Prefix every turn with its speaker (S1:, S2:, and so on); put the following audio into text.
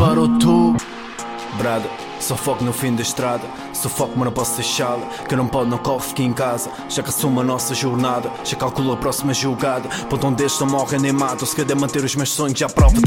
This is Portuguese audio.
S1: parou tudo. Brada, só foco no fim da estrada. Só foco, mas não posso deixá-la. Que não pode, não corre, fica em casa. Já que assumo a nossa jornada. Já calculo a próxima jogada. Ponto onde este não morre nem mata. Se quer manter os meus sonhos, já prova.